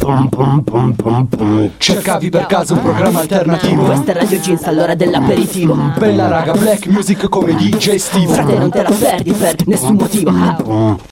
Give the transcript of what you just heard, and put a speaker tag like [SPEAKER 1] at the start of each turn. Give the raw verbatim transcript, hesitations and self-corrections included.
[SPEAKER 1] pum pum pum pum pum. Cercavi per caso un programma alternativo?
[SPEAKER 2] Questa è Radio Jeans all'ora dell'aperitivo.
[SPEAKER 1] Bella raga, black music come D J Steve.
[SPEAKER 2] Frate non te la perdi per nessun motivo.